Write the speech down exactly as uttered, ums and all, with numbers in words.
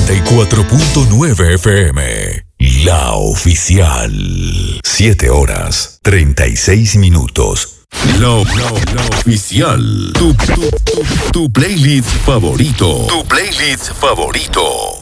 noventa y cuatro punto nueve F M. La oficial. siete horas, treinta y seis minutos. La, la, la oficial. Tu, tu, tu, tu playlist favorito. Tu playlist favorito.